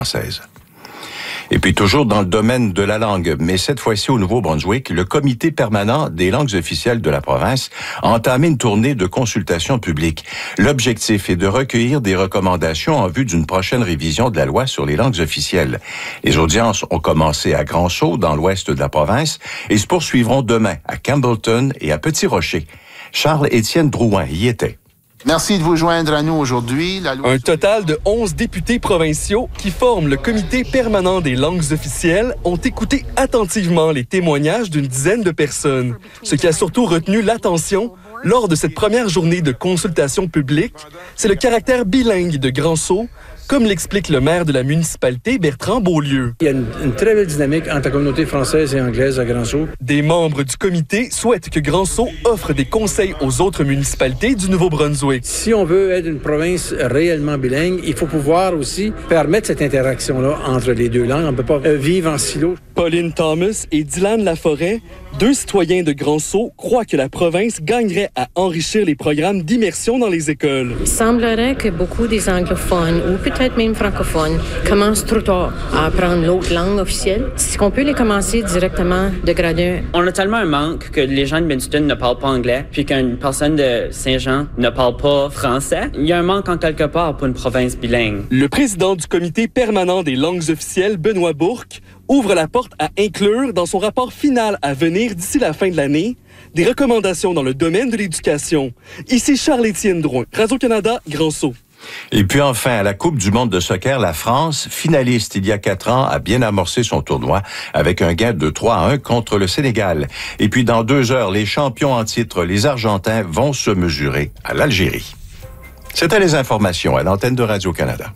française. Et puis toujours dans le domaine de la langue, mais cette fois-ci au Nouveau-Brunswick, le comité permanent des langues officielles de la province a entamé une tournée de consultation publique. L'objectif est de recueillir des recommandations en vue d'une prochaine révision de la loi sur les langues officielles. Les audiences ont commencé à Grand-Sault, dans l'ouest de la province, et se poursuivront demain à Campbellton et à Petit-Rocher. Charles-Étienne Drouin y était. Merci de vous joindre à nous aujourd'hui. Un total de 11 députés provinciaux qui forment le comité permanent des langues officielles ont écouté attentivement les témoignages d'une dizaine de personnes. Ce qui a surtout retenu l'attention lors de cette première journée de consultation publique, c'est le caractère bilingue de Grand-Sault, comme l'explique le maire de la municipalité, Bertrand Beaulieu. Il y a une très belle dynamique entre la communauté française et anglaise à Grand-Sault. Des membres du comité souhaitent que Grand-Sault offre des conseils aux autres municipalités du Nouveau-Brunswick. Si on veut être une province réellement bilingue, il faut pouvoir aussi permettre cette interaction-là entre les deux langues. On ne peut pas vivre en silo. Pauline Thomas et Dylan Laforêt, deux citoyens de Grand-Sault, croient que la province gagnerait à enrichir les programmes d'immersion dans les écoles. Il semblerait que beaucoup des anglophones, ou peut-être même francophones, commencent trop tard à apprendre l'autre langue officielle. Est-ce qu'on peut les commencer directement de grade 1? On a tellement un manque que les gens de Binston ne parlent pas anglais, puis qu'une personne de Saint-Jean ne parle pas français. Il y a un manque en quelque part pour une province bilingue. Le président du comité permanent des langues officielles, Benoît Bourque, ouvre la porte à inclure dans son rapport final à venir d'ici la fin de l'année des recommandations dans le domaine de l'éducation. Ici Charles-Étienne Drouin, Radio-Canada, Grand-Sault. Et puis enfin, à la Coupe du monde de soccer, la France, finaliste il y a 4 ans, a bien amorcé son tournoi avec un gain de 3-1 contre le Sénégal. Et puis dans 2 heures, les champions en titre, les Argentins, vont se mesurer à l'Algérie. C'était les informations à l'antenne de Radio-Canada.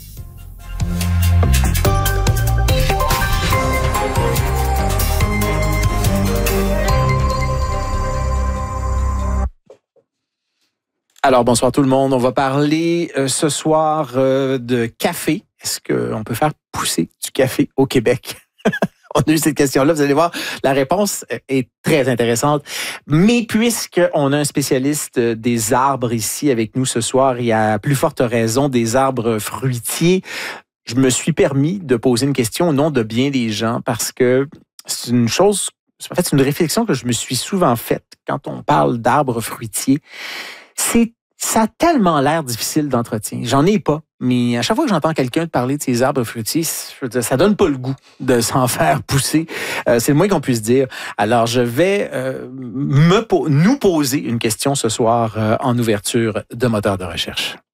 Alors, bonsoir tout le monde. On va parler ce soir de café. Est-ce qu'on peut faire pousser du café au Québec? On a eu cette question-là. Vous allez voir, la réponse est très intéressante. Mais puisqu'on a un spécialiste des arbres ici avec nous ce soir, il y a plus forte raison des arbres fruitiers, je me suis permis de poser une question au nom de bien des gens parce que c'est une chose, en fait, c'est une réflexion que je me suis souvent faite quand on parle d'arbres fruitiers. Ça a tellement l'air difficile d'entretien. J'en ai pas, mais à chaque fois que j'entends quelqu'un parler de ces arbres fruitiers, je veux dire, ça donne pas le goût de s'en faire pousser. C'est le moins qu'on puisse dire. Alors, je vais nous poser une question ce soir en ouverture de moteur de recherche.